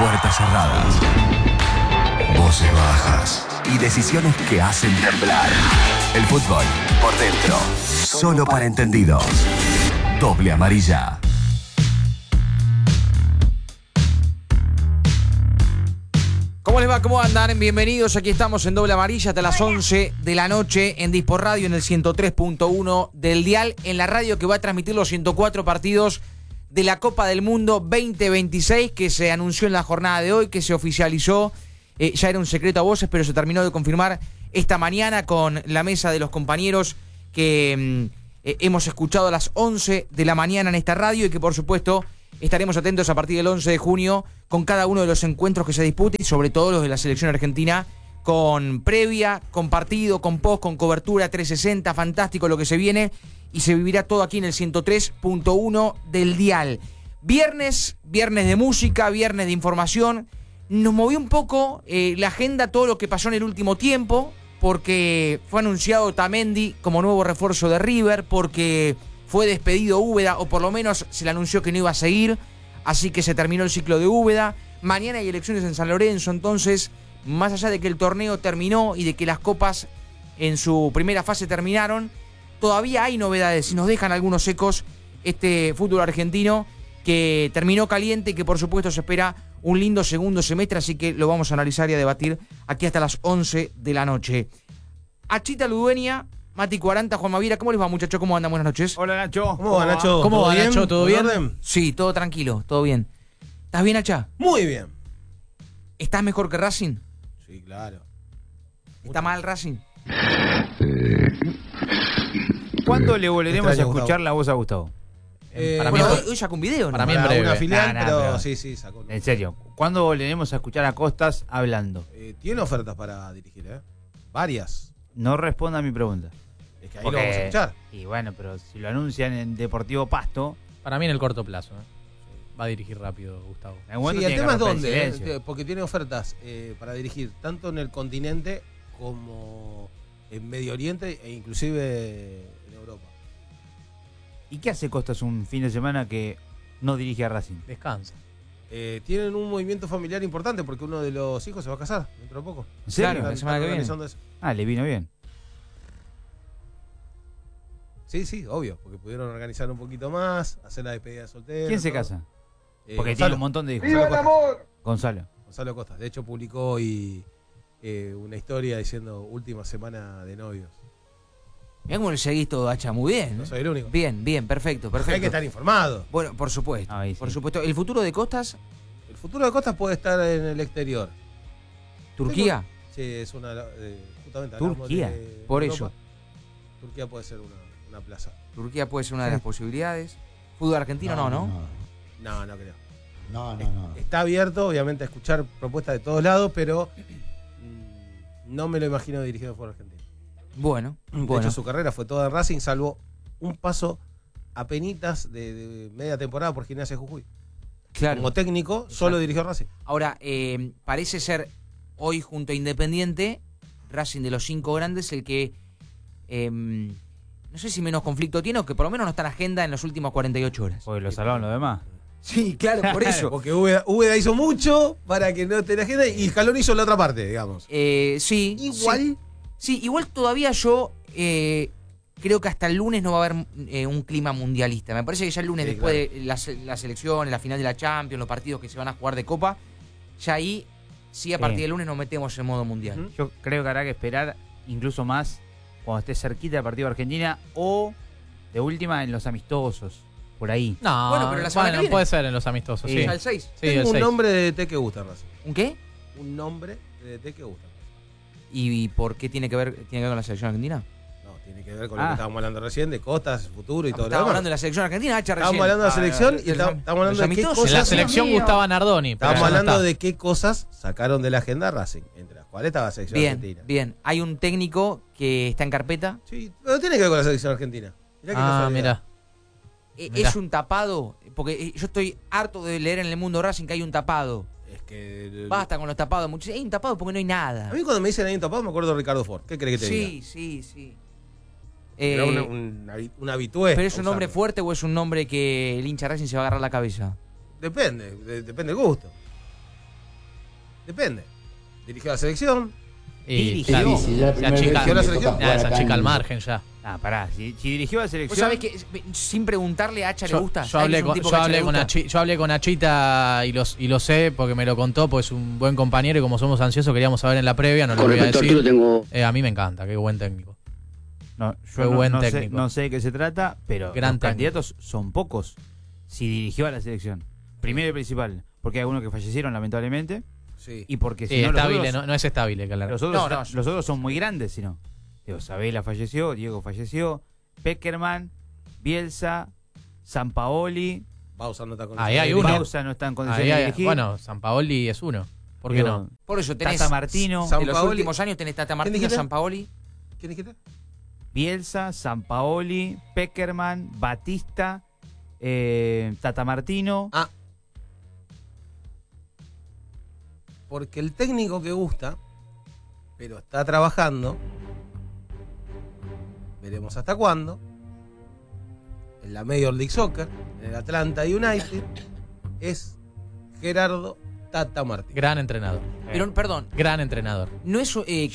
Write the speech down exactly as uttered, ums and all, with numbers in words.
Puertas cerradas, voces bajas y decisiones que hacen temblar. El fútbol por dentro, solo para entendidos. Doble amarilla. ¿Cómo les va? ¿Cómo andan? Bienvenidos, aquí estamos en Doble Amarilla hasta las once de la noche en Dispor Radio en el ciento tres punto uno del dial, en la radio que va a transmitir los ciento cuatro partidos de la Copa del Mundo veinte veintiséis que se anunció en la jornada de hoy, que se oficializó, eh, ya era un secreto a voces, pero se terminó de confirmar esta mañana con la mesa de los compañeros que eh, hemos escuchado a las once de la mañana en esta radio y que por supuesto estaremos atentos a partir del once de junio con cada uno de los encuentros que se disputen y sobre todo los de la selección argentina, con previa, con partido, con post, con cobertura trescientos sesenta, fantástico lo que se viene y se vivirá todo aquí en el ciento tres punto uno del dial. Viernes, viernes de música, viernes de información. Nos movió un poco eh, la agenda, todo lo que pasó en el último tiempo, porque fue anunciado Otamendi como nuevo refuerzo de River, porque fue despedido Úbeda, o por lo menos se le anunció que no iba a seguir, así que se terminó el ciclo de Úbeda. Mañana hay elecciones en San Lorenzo, entonces, más allá de que el torneo terminó y de que las copas en su primera fase terminaron, todavía hay novedades y nos dejan algunos ecos este fútbol argentino que terminó caliente y que por supuesto se espera un lindo segundo semestre, así que lo vamos a analizar y a debatir aquí hasta las once de la noche. Achita Ludueña, Mati cuarenta, Juan Maviera, ¿cómo les va, muchachos? ¿Cómo andan? Buenas noches. Hola, Nacho. ¿Cómo va, Nacho? ¿Cómo va, Nacho? ¿Todo bien? ¿Orden? Sí, todo tranquilo, todo bien. ¿Estás bien, Achá? Muy bien. ¿Estás mejor que Racing? Sí, claro. ¿Está mal Racing? ¿Cuándo le volveremos a Extraño, escuchar Gustavo. la voz a Gustavo? Eh, Para bueno, mí, hoy, hoy sacó un video, ¿no? para mí en para breve. una filial, Nah, nah, pero, pero- sí, sí, sacó. En serio, ¿cuándo volveremos a escuchar a Costas hablando? Eh, tiene ofertas para dirigir, ¿eh? Varias. No responda a mi pregunta. Es que ahí Porque- lo vamos a escuchar. Y bueno, pero si lo anuncian en Deportivo Pasto, Para mí en el corto plazo. ¿eh? Va a dirigir rápido, Gustavo. en algún momento Sí, el tiene tema que es romper el dónde, ¿eh? silencio. Porque tiene ofertas eh, para dirigir tanto en el continente como en Medio Oriente e inclusive en Europa. ¿Y qué hace Costas un fin de semana que no dirige a Racing? Descansa. Eh, tienen un movimiento familiar importante porque uno de los hijos se va a casar dentro de poco. ¿En serio? Claro, la semana que viene. organizando eso. Ah, le vino bien. Sí, sí, obvio, porque pudieron organizar un poquito más, hacer la despedida de soltero. ¿Quién se todo. casa? Eh, Porque Gonzalo, tiene un montón de hijos. ¡Viva el amor! Gonzalo. Gonzalo Costas. De hecho, publicó hoy eh, una historia diciendo última semana de novios. Mirá cómo le seguís todo, Hacha, muy bien. No ¿eh? soy el único. Bien, bien, perfecto, perfecto. Hay que estar informado. Bueno, por supuesto, Ahí sí. por supuesto. ¿El futuro de Costas, El futuro de Costas puede estar en el exterior. Turquía? Sí, es una. Eh, justamente hablamos Turquía, de por Europa. eso. Turquía puede ser una, una plaza. Turquía puede ser una de las posibilidades. Fútbol argentino no, ¿no? No, no creo. No, no, no. Está abierto, obviamente, a escuchar propuestas de todos lados, pero mm, no me lo imagino dirigiendo por Argentina. Bueno, De bueno. hecho, su carrera fue toda en Racing, salvo un paso apenitas de, de media temporada por Gimnasia de Jujuy. Claro. Como técnico, solo dirigió Racing. Ahora, eh, parece ser hoy junto a Independiente, Racing de los cinco grandes, el que eh, no sé si menos conflicto tiene o que por lo menos no está en agenda en las últimas cuarenta y ocho horas. Porque lo salvaron los demás. Sí, claro, por eso. Porque Úbeda, Úbeda hizo mucho para que no esté la agenda y Scaloni hizo la otra parte, digamos. Eh, sí. Igual. Sí, sí, igual todavía yo eh, creo que hasta el lunes no va a haber eh, un clima mundialista. Me parece que ya el lunes, Sí, después claro. de las, las elecciones, la final de la Champions, los partidos que se van a jugar de Copa, ya ahí sí a Sí. partir del lunes nos metemos en modo mundial. Ujú. Yo creo que habrá que esperar incluso más cuando esté cerquita del partido de Argentina o de última en los amistosos, por ahí. No, Bueno, pero la semana que viene. puede ser en los amistosos, Sí. sí. Ya el seis. Sí, el Tengo un seis. nombre de D T que gusta, Racing. ¿Un qué? Un nombre de D T que gusta. ¿Y por qué tiene que ver tiene que ver con la selección argentina? No, tiene que ver con Ah. lo que estábamos hablando recién, de Costas, futuro y todo lo Estábamos demás. hablando de la selección argentina, Hacha, recién. Estábamos hablando de la Ah, selección los- y está- los- estamos hablando los de qué amistosos. cosas- En la Dios selección mío. gustaba Nardoni. pero Estábamos ya no hablando está. de qué cosas sacaron de la agenda Racing, entre las cuales estaba la selección Bien, argentina. bien. Hay un técnico que está en carpeta. Sí, pero tiene que ver con la selección argentina. Mirá qué Ah, casualidad. mira. Eh, Mirá. Es un tapado, porque eh, yo estoy harto de leer en el mundo Racing que hay un tapado. Es que. Basta con los tapados. Muchos hay un tapado porque no hay nada. A mí cuando me dicen hay un tapado me acuerdo de Ricardo Ford. ¿Qué crees que te diga? Sí, sí, sí. Era Eh, un, un, habi- un habitué. ¿Pero es un a nombre usarlo. fuerte o es un nombre que el hincha Racing se va a agarrar la cabeza? Depende, de- depende del gusto. Depende. Dirigió la selección. Y Dirigió. claro, Sí, sí, ya la se primera achica, vez que la me selección. toca nada, jugar se acá achica en- al margen ya. Ah, pará, si, si dirigió la ¿Vos selección. sabés que sin preguntarle a Hacha le Yo, gusta? yo ¿Sabés que hablé, es un con, tipo yo, que a Hacha hablé le con gusta? Achi- yo hablé con Achita y, los, y lo sé porque me lo contó, pues es un buen compañero y como somos ansiosos queríamos saber en la previa, no lo Con voy a respecto a decir. Arturo tengo... Eh, a mí me encanta, qué buen técnico. No, Fue yo no, buen no sé, técnico. no sé de qué se trata, pero Gran los candidatos son pocos. Si dirigió a la selección. Primero y principal, porque hay algunos que fallecieron lamentablemente Sí. y porque si Sí, no los estable, otros, no, no es estable, que los, otros, No, no. los otros son muy grandes, si no. Digo, Sabela falleció, Diego falleció, Peckerman, Bielsa, Sampaoli, Bausa no está con Ahí esa hay dirigir. uno. Bausa no está en Ahí condiciones de hay- dirigir. bueno, Sampaoli es uno. ¿Por qué Digo, no? Por eso tenés Tata Martino, San de los Paoli. últimos años tenés Tata Martino, dijiste? Sampaoli. ¿Quién dijiste? Bielsa, Sampaoli, Peckerman, Batista, eh, Tata Martino. Ah. Porque el técnico que gusta, pero está trabajando, veremos hasta cuándo, en la Major League Soccer, en el Atlanta United, es Gerardo Tata Martino. Gran entrenador. Pero, perdón, Gran entrenador. no es eh,